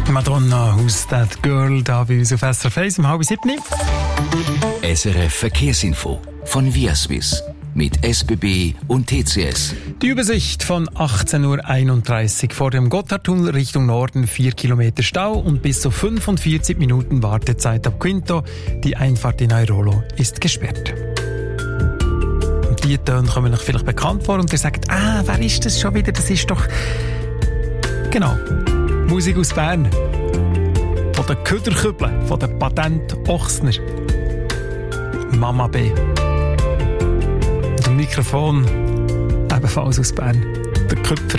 Madonna, Who's That Girl, da bei uns auf SRF 1 um 6:30. SRF Verkehrsinfo von Viaswiss mit SBB und TCS. Die Übersicht von 18:31 Uhr vor dem Gotthardtunnel Richtung Norden, 4 Kilometer Stau und bis zu 45 Minuten Wartezeit ab Quinto. Die Einfahrt in Airolo ist gesperrt. Und die Töne kommen euch vielleicht bekannt vor und ihr sagt, wer ist das schon wieder? Das ist doch... Genau, Musik aus Bern. Von den Köderkübeln, von den Patent Ochsner. Mama B. Und am Mikrofon, ebenfalls aus Bern, der Köpfer.